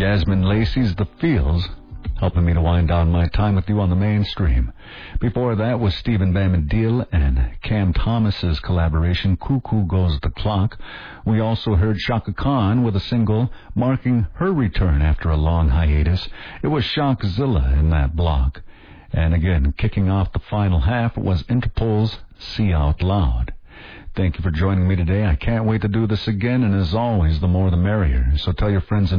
Yasmin Lacey's The Feels, helping me to wind down my time with you on the mainstream. Before that was Stephen Bombadil and Cam Thomas's collaboration, Cuckoo Goes the Clock. We also heard Chaka Khan with a single marking her return after a long hiatus. It was Shockzilla in that block. And again, kicking off the final half was Interpol's See Out Loud. Thank you for joining me today. I can't wait to do this again, and as always, the more the merrier. So tell your friends and